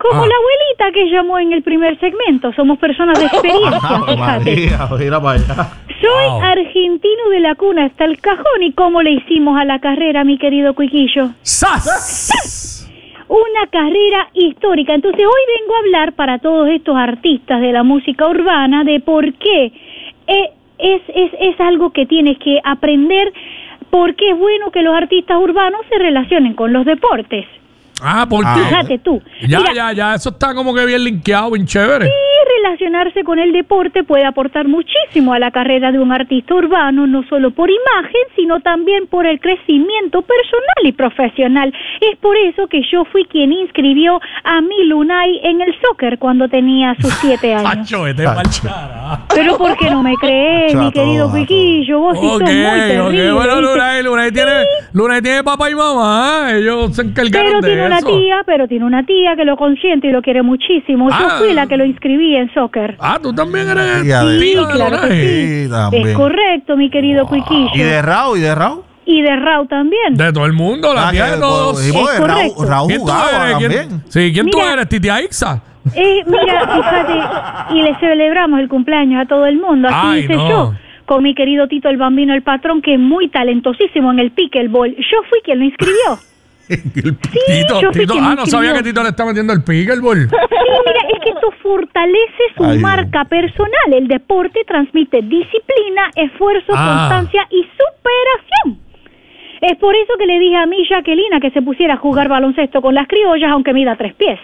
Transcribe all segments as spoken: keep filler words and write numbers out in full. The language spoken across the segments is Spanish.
Como Ah. la abuelita que llamó en el primer segmento. Somos personas de experiencia, fíjate. María, mira para allá. Soy Wow. argentino de la cuna hasta el cajón. ¿Y cómo le hicimos a la carrera, mi querido Cuiquillo? ¡Sas! Una carrera histórica. Entonces hoy vengo a hablar para todos estos artistas de la música urbana de por qué eh, es, es, es algo que tienes que aprender, porque es bueno que los artistas urbanos se relacionen con los deportes. Ah, ¿por Ah, qué? Fíjate tú. Ya, Mira, ya, ya, eso está como que bien linkeado, bien chévere. y relacionarse con el deporte puede aportar muchísimo a la carrera de un artista urbano, no solo por imagen, sino también por el crecimiento personal y profesional. Es por eso que yo fui quien inscribió a mi Lunay en el soccer cuando tenía sus siete años. Macho, vete pa'l cara. Pero ¿por qué no me crees, mi Chato, querido chato. Cuiquillo? Vos sí Ok, sos muy terrible. ok, bueno, ¿viste? Lunay, Lunay tiene, Lunay tiene papá y mamá, ellos se encargaron Pero de tiene una eso. tía, pero tiene una tía que lo consiente y lo quiere muchísimo. Yo Ah. fui la que lo inscribí en soccer. Ah, tú también eres Tía de- tía Sí, de claro que Lunay. sí. Sí, también. Es correcto, mi querido Cuiquillo. ¿Y de Raúl? ¿Y de Raúl? Y de Raúl también. De todo el mundo, la Ah, tía que, de todos. pues, dijimos Es que Raúl, correcto. Raúl ¿Quién tú jugaba eres? ¿Quién- también. Sí, ¿quién tú Mira. eres? ¿Titia Ixa? Eh, mira, fíjate, y le celebramos el cumpleaños a todo el mundo. Así Ay, hice no. yo, con mi querido Tito el Bambino, el patrón, que es muy talentosísimo en el pickleball. Yo fui quien lo inscribió. Tito, yo fui Tito, quien ah, me no sabía inscribió. que Tito le está metiendo el pickleball. Sí, mira, es que esto fortalece su Ay, marca personal. El deporte transmite disciplina, esfuerzo, Ah. constancia y superación. Es por eso que le dije a mi Jacquelina que se pusiera a jugar baloncesto con las criollas, aunque mida tres pies.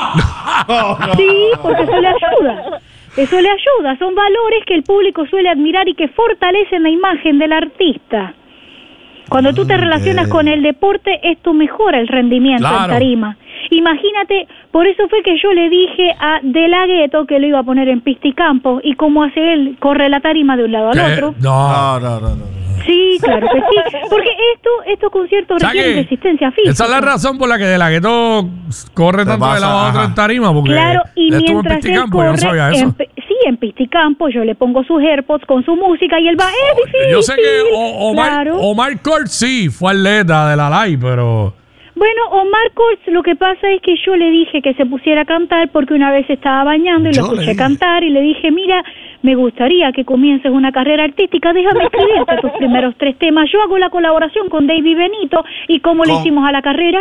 Sí, porque eso le ayuda. Eso le ayuda. Son valores que el público suele admirar y que fortalecen la imagen del artista. Cuando tú te Mm, relacionas bien. con el deporte, esto mejora el rendimiento en Claro. tarima. Imagínate, por eso fue que yo le dije a De La Ghetto que lo iba a poner en pista y campo, y cómo hace él, corre la tarima de un lado al ¿Qué? otro. No. No, no, no, no. Sí, claro que sí, porque esto, estos conciertos O sea requieren que resistencia física. esa es la razón por la que De La Ghetto corre Te tanto de pasa, lado a otro ajá. en tarima, porque Claro, y él estuvo en mientras pista y él campo, yo no corre, sabía en eso. pi- sí, en pista y campo, yo le pongo sus AirPods con su música y él va, es difícil. Yo sé que O- Omar, Claro. Omar Court sí fue atleta de la live, pero... Bueno, Omar Kurtz, lo que pasa es que yo le dije que se pusiera a cantar porque una vez estaba bañando y Yo lo le escuché dije. cantar y le dije, mira, me gustaría que comiences una carrera artística, déjame escribirte tus primeros tres temas. Yo hago la colaboración con David Benito y ¿cómo le Con- hicimos a la carrera?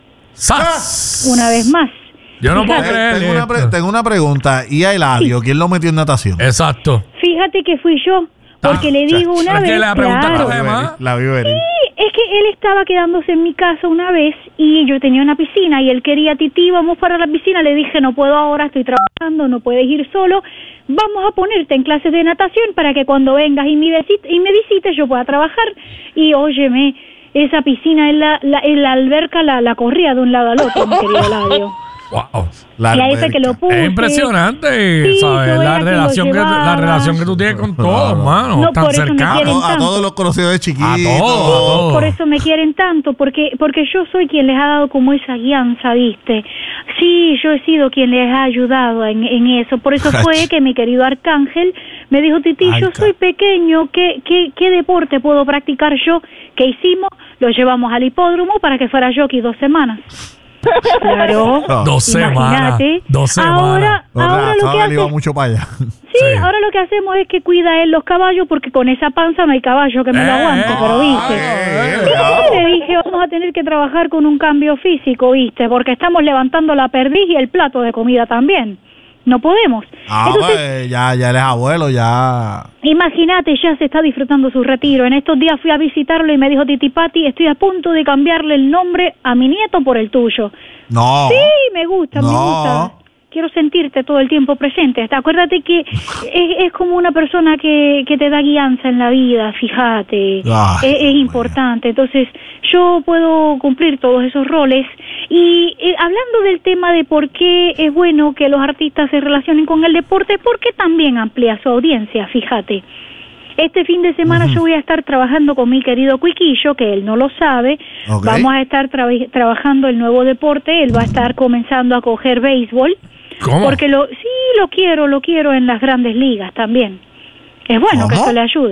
¡Sas! Una vez más. Yo no puedo Fíjate. creer Tengo una, pre- esto. tengo una pregunta. ¿Y a Eladio? ¿Quién lo metió en natación? Exacto. Fíjate que fui yo, porque Ah, le digo chacho, una es que vez, la pregunta claro. no Además- La vi venir. Sí, es que él estaba quedándose en mi casa una vez y yo tenía una piscina y él quería, Titi, vamos para la piscina. Le dije, no puedo ahora, estoy trabajando, no puedes ir solo. Vamos a ponerte en clases de natación para que cuando vengas y me, visit- y me visites yo pueda trabajar. Y óyeme, esa piscina en la, la, en la alberca la, la corría de un lado al otro, mi querido Eladio. Wow. La Y ahí fue que lo alberca. puse. Es impresionante, Sí, ¿sabes? yo La era quien relación, lo que, la llevaba. relación que tú tienes con todos, Claro. mano. No, tan por eso me cercano. A, quieren to- a tanto. todos los conocidos de chiquitos. A todos, a todos. Por eso me quieren tanto, porque porque yo soy quien les ha dado como esa guianza, ¿viste? Sí, yo he sido quien les ha ayudado en, en eso. Por eso fue que mi querido Arcángel me dijo, Titi, yo Arca. soy pequeño, ¿qué, qué, ¿qué deporte puedo practicar yo? ¿Qué hicimos? Lo llevamos al hipódromo para que fuera jockey dos semanas. Claro. No. Dos semanas. Imagínate. Dos semanas. Ahora, Con ahora lo que razón, él iba hace... mucho para allá. Sí, Sí. ahora lo que hacemos es que cuida él los caballos porque con esa panza no hay caballo que me lo Eh, aguante, eh, pero viste. eh, Sí, bravo. le dije, vamos a tener que trabajar con un cambio físico, viste, porque estamos levantando la perdiz y el plato de comida también. No podemos. Ah, Entonces, pues, ya, ya él es abuelo, ya. imagínate, ya se está disfrutando su retiro. En estos días fui a visitarlo y me dijo, Titi Pati, estoy a punto de cambiarle el nombre a mi nieto por el tuyo. No. Sí, me gusta, me No. gusta. Quiero sentirte todo el tiempo presente. Hasta acuérdate que es, es como una persona que, que te da guianza en la vida, fíjate. Ay, es, es importante. Entonces, yo puedo cumplir todos esos roles. Y eh, hablando del tema de por qué es bueno que los artistas se relacionen con el deporte, porque también amplía su audiencia, fíjate. Este fin de semana yo voy a estar trabajando con mi querido Cuiquillo, que él no lo sabe. Ok. Vamos a estar traba- trabajando el nuevo deporte. Él va a estar comenzando a coger béisbol. ¿Cómo? Porque lo, sí, lo quiero, lo quiero en las grandes ligas también. Es bueno que ¿Cómo? eso le ayude.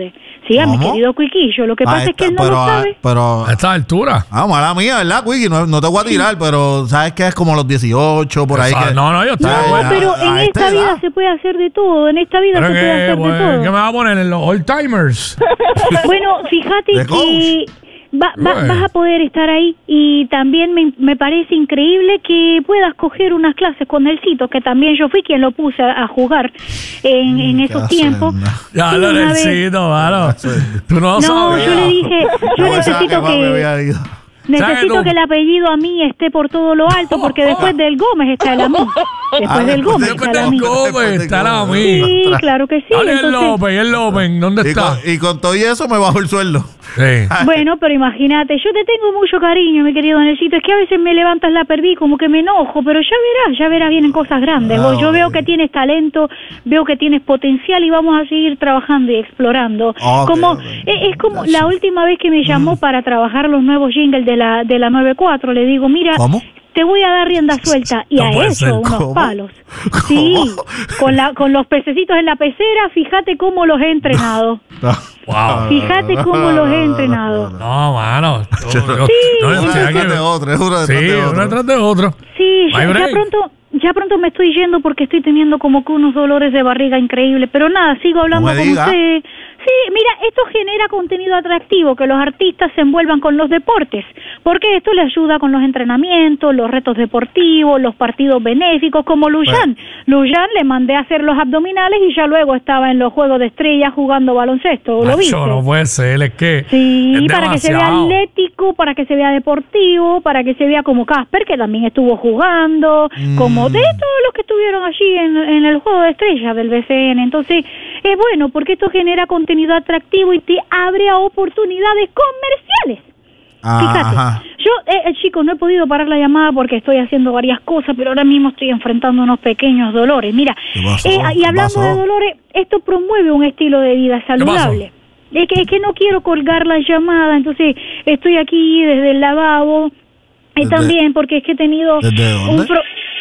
Sí, a mi ¿Cómo? querido Quiquillo. Lo que A pasa es esta- que él no pero, lo a- sabe. pero, A esta altura. ah, mala mía, ¿verdad, Quickie? No, no te voy a tirar, pero sabes que es como los dieciocho, por ahí. O sea, que, no, no, yo estoy ¿sabes? No, a- pero a en esta esta vida edad. se puede hacer de todo. En esta vida Pero se puede que, hacer pues, de ¿qué todo. me va a poner en los old timers? Bueno, fíjate De que va- va- Bueno. vas a poder estar ahí y también me, me parece increíble que puedas coger unas clases con Nelsito, que también yo fui quien lo puse a, a jugar en, en esos Qué tiempos. hacienda. Ya, Sí, lo una vez- necesito, mano. Tú no, No, sabes. yo le dije, yo No pensaba necesito más me que había ido. necesito tú? que el apellido a mí esté por todo lo alto, porque después del Gómez está el a mí. Después Ah, del después Gómez Después está el a del mí. Gómez, Después está del la Gómez. Sí, mí. claro que sí. Dale el Entonces, López, y el López, ¿dónde Y está? con, y con todo y eso me bajó el sueldo. Sí. bueno, pero imagínate, yo te tengo mucho cariño, mi querido Nelsito. Es que a veces me levantas la perdí, como que me enojo, pero ya verás, ya verás, vienen cosas grandes. Ah, Vos, yo veo ok. que tienes talento, veo que tienes potencial y vamos a seguir trabajando y explorando. Ok, como ok. Es, es como la última vez que me llamó para trabajar los nuevos jingles de la de la nueve cuatro, le digo, mira, ¿Cómo? te voy a dar rienda suelta y No a puede eso ser. unos ¿Cómo? palos. Sí, con la con los pececitos en la pecera, fíjate cómo los he entrenado. Wow. Fíjate cómo los he entrenado. No, mano. Yo- yo- Sí. no, yo Uno estoy aquí- detrás de otro, es uno detrás Sí, de otro. uno detrás de otro. Sí, No hay ya, ya break. pronto, ya pronto me estoy yendo porque estoy teniendo como que unos dolores de barriga increíbles, pero nada, sigo hablando No me con diga. usted. Sí, mira, esto genera contenido atractivo, que los artistas se envuelvan con los deportes, porque esto le ayuda con los entrenamientos, los retos deportivos, los partidos benéficos, como Luyan. Luyan le mandé a hacer los abdominales y ya luego estaba en los Juegos de Estrellas jugando baloncesto, ¿lo viste? Macho, no puede ser, es que. Sí, es para que se vea demasiado. atlético, para que se vea deportivo, para que se vea como Casper, que también estuvo jugando, Mm. como de todos los que estuvieron allí en, en el Juego de Estrellas del B C N. Entonces, es bueno, porque esto genera contenido atractivo y te abre a oportunidades comerciales. Fíjate, Ajá. yo, eh, eh, chicos, no he podido parar la llamada porque estoy haciendo varias cosas, pero ahora mismo estoy enfrentando unos pequeños dolores. Mira, ¿Qué pasó? eh, y ¿Qué hablando pasó? de dolores, esto promueve un estilo de vida saludable. Es que, es que no quiero colgar la llamada, entonces estoy aquí desde el lavabo, y ¿Desde- también porque es que he tenido ¿Desde dónde? un, pro-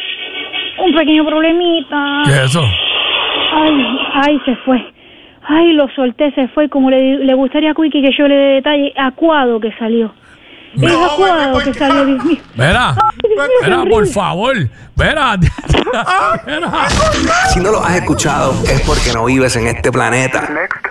un pequeño problemita. ¿Qué es eso? Ay, ay, se fue. Ay, lo solté, se fue. Como le, le gustaría a Quickie que yo le dé detalle, acuado que salió. Es acuado que salió, Dios mío. Verá, Ay, Dios mío, qué verá, por horrible. favor. Verá. Verá. Si no lo has escuchado, es porque no vives en este planeta.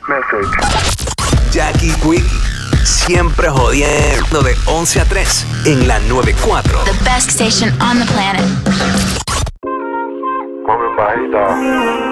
Jackie Quickie, siempre jodiendo de once a tres en la noventa y cuatro. The best station on the planet. Mueve bajita.